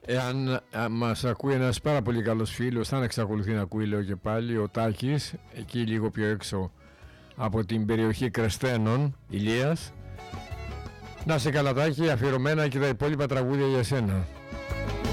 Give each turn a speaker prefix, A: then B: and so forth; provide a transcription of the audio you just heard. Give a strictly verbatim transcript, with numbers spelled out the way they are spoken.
A: Εάν μας ακούει ένας πάρα πολύ καλός φίλος, θα εξακολουθεί να ακούει, λέω και πάλι, ο Τάκης, εκεί λίγο πιο έξω από την περιοχή Κρεστένων, Ηλίας. Να σε καλά Τάκη, αφιερωμένα και τα υπόλοιπα τραγούδια για σένα.